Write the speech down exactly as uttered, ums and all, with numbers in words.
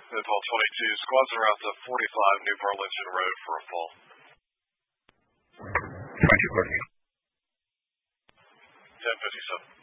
Paul twenty-two, squads are out to forty-five New Burlington Road for a fall. twenty-two, Courtney. ten fifty-seven.